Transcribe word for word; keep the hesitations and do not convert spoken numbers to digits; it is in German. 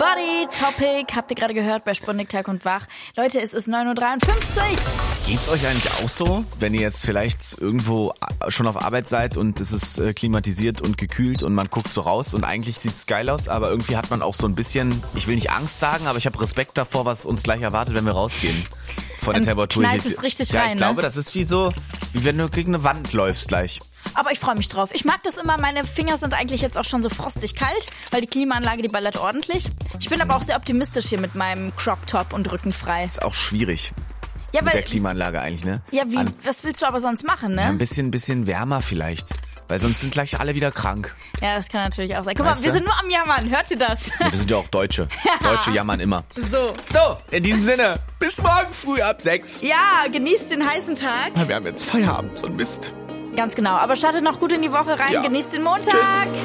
Body Topic habt ihr gerade gehört bei Sputnik Tag und Wach. Leute, es ist neun Uhr dreiundfünfzig. Geht's euch eigentlich auch so, wenn ihr jetzt vielleicht irgendwo schon auf Arbeit seid und es ist äh, klimatisiert und gekühlt und man guckt so raus und eigentlich sieht's geil aus, aber irgendwie hat man auch so ein bisschen, ich will nicht Angst sagen, aber ich habe Respekt davor, was uns gleich erwartet, wenn wir rausgehen. Von der Ähm, Temperatur knallt hier. es richtig ja, rein, ich glaube, ne? das ist wie so, wie wenn du gegen eine Wand läufst gleich. Aber ich freue mich drauf. Ich mag das immer. Meine Finger sind eigentlich jetzt auch schon so frostig kalt, weil die Klimaanlage, die ballert ordentlich. Ich bin aber auch sehr optimistisch hier mit meinem Crop-Top und rückenfrei. Ist auch schwierig. Ja, Mit weil, der Klimaanlage eigentlich, ne? ja, wie, An, was willst du aber sonst machen, ne? ja, ein bisschen, bisschen wärmer vielleicht. Weil sonst sind gleich alle wieder krank. Ja, das kann natürlich auch sein. Guck Weißt mal, wir du? sind nur am Jammern. Hört ihr das? Ja, wir sind ja auch Deutsche. Deutsche jammern immer. So. So, in diesem Sinne, bis morgen früh ab sechs. Ja, genießt den heißen Tag. Wir haben jetzt Feierabend, so ein Mist. Ganz genau. Aber startet noch gut in die Woche rein. Ja. Genießt den Montag. Tschüss.